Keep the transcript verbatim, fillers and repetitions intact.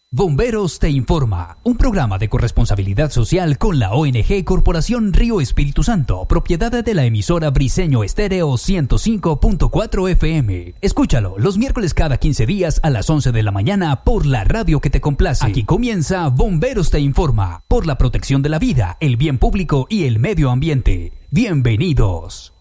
Bomberos te informa, un programa de corresponsabilidad social con la O N G Corporación Río Espíritu Santo, propiedad de la emisora Briseño Estéreo ciento cinco punto cuatro F M. Escúchalo los miércoles cada quince días a las once de la mañana por la radio que te complace. Aquí comienza Bomberos te informa, por la protección de la vida, el bien público y el medio ambiente. Bienvenidos.